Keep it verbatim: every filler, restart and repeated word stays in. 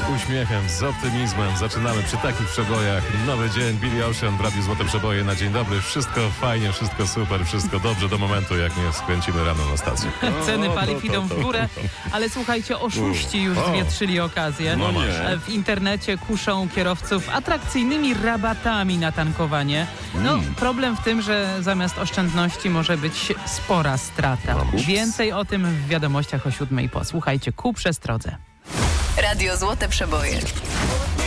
uśmiechem, z optymizmem. Zaczynamy przy takich przebojach. Nowy dzień, Billy Ocean w Radiu Złote Przeboje na dzień dobry. Wszystko fajnie, wszystko super, wszystko dobrze do momentu, jak nie skręcimy rano na stację. Ceny paliw idą w górę, ale słuchajcie, oszuści już zwietrzyli okazję. No nie. W internecie kuszą kierowców atrakcyjnymi rabatami na tankowanie. No, problem w tym, że zamiast oszczędności może być spora strata. Więcej o tym w wiadomościach o siódmej. Posłuchajcie ku przestrodze. Radio Złote Przeboje.